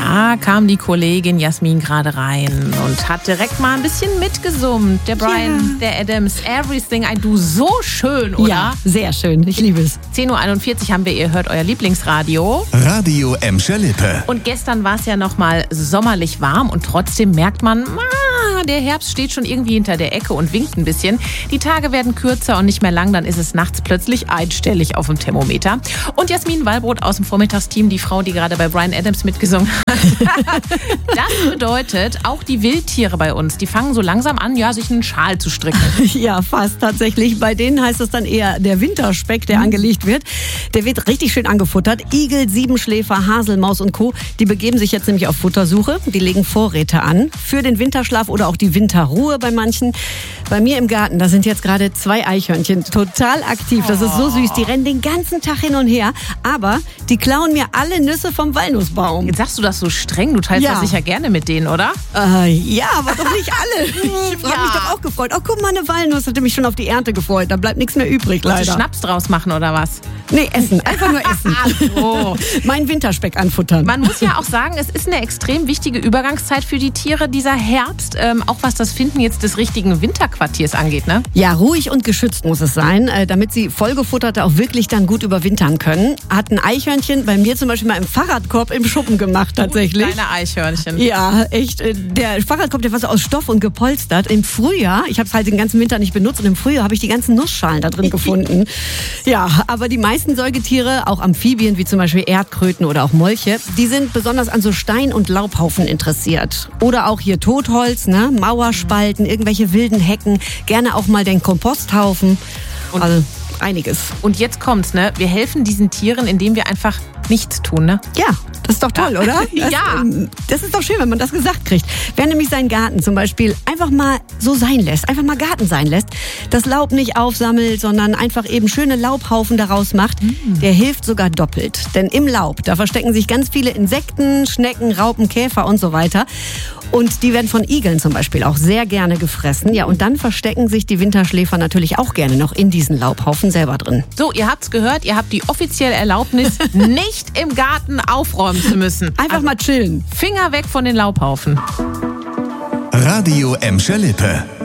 Da kam die Kollegin Jasmin gerade rein und hat direkt mal ein bisschen mitgesummt. Der Bryan, der Adams, Everything I Do, so schön, oder? Ja, sehr schön. Ich liebe es. 10.41 Uhr haben wir, ihr hört euer Lieblingsradio. Radio Emscher Lippe. Und gestern war es ja noch mal sommerlich warm und trotzdem merkt man, der Herbst steht schon irgendwie hinter der Ecke und winkt ein bisschen. Die Tage werden kürzer und nicht mehr lang, dann ist es nachts plötzlich einstellig auf dem Thermometer. Und Jasmin Wallbrot aus dem Vormittagsteam, die Frau, die gerade bei Bryan Adams mitgesungen hat. Das bedeutet, auch die Wildtiere bei uns, die fangen so langsam an, sich einen Schal zu stricken. Ja, fast tatsächlich. Bei denen heißt es dann eher der Winterspeck, der angelegt wird. Der wird richtig schön angefuttert. Igel, Siebenschläfer, Haselmaus und Co., die begeben sich jetzt nämlich auf Futtersuche. Die legen Vorräte an für den Winterschlaf oder auch die Winterruhe bei manchen. Bei mir im Garten, da sind jetzt gerade 2 Eichhörnchen total aktiv. Das ist so süß. Die rennen den ganzen Tag hin und her. Aber die klauen mir alle Nüsse vom Walnussbaum. Jetzt sagst du das so streng, du teilst das sicher gerne mit denen, oder? Ja, aber doch nicht alle. Ich habe mich doch auch gefreut. Oh, guck mal, eine Walnuss, hatte mich schon auf die Ernte gefreut. Da bleibt nichts mehr übrig, leider. Wolltest du Schnaps draus machen oder was? Nee, essen. Einfach nur essen. So. Mein Winterspeck anfuttern. Man muss ja auch sagen, es ist eine extrem wichtige Übergangszeit für die Tiere, dieser Herbst. Auch was das Finden jetzt des richtigen Winterquartiers angeht, ne? Ja, ruhig und geschützt muss es sein, damit sie Vollgefutterte auch wirklich dann gut überwintern können. Hat ein Eichhörnchen bei mir zum Beispiel mal im Fahrradkorb im Schuppen gemacht, tatsächlich. Kleine Eichhörnchen. Ja, echt. Der Fahrradkorb, der war so aus Stoff und gepolstert. Im Frühjahr, ich habe es halt den ganzen Winter nicht benutzt, und im Frühjahr habe ich die ganzen Nussschalen da drin gefunden. Ja, aber die meisten Säugetiere, auch Amphibien wie zum Beispiel Erdkröten oder auch Molche, die sind besonders an so Stein- und Laubhaufen interessiert. Oder auch hier Totholz, ne? Mauerspalten, irgendwelche wilden Hecken, gerne auch mal den Komposthaufen. Und also einiges. Und jetzt kommt's, ne? Wir helfen diesen Tieren, indem wir einfach nichts tun, ne? Ja, das ist doch toll, oder? Ja. Das ist doch schön, wenn man das gesagt kriegt. Wer nämlich seinen Garten zum Beispiel einfach mal so sein lässt, einfach mal Garten sein lässt, das Laub nicht aufsammelt, sondern einfach eben schöne Laubhaufen daraus macht, der hilft sogar doppelt. Denn im Laub, da verstecken sich ganz viele Insekten, Schnecken, Raupen, Käfer und so weiter. Und die werden von Igeln zum Beispiel auch sehr gerne gefressen. Ja, und dann verstecken sich die Winterschläfer natürlich auch gerne noch in diesen Laubhaufen selber drin. So, ihr habt's gehört, ihr habt die offizielle Erlaubnis, nicht im Garten aufräumen zu müssen. Einfach mal chillen. Finger weg von den Laubhaufen. Radio Emscher Lippe.